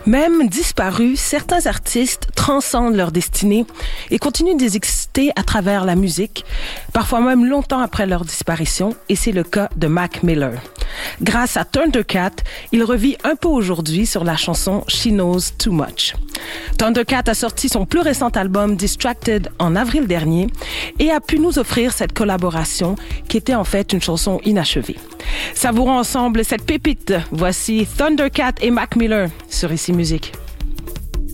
Même disparus, certains artistes transcendent leur destinée et continuent d'exister à travers la musique, parfois même longtemps après leur disparition, et c'est le cas de Mac Miller. Grâce à Thundercat, il revit un peu aujourd'hui sur la chanson She Knows Too Much. Thundercat a sorti son plus récent album Distracted en avril dernier et a pu nous offrir cette collaboration qui était en fait une chanson inachevée. Savourons ensemble cette pépite. Voici Thundercat et Mac Miller sur Ici Musique.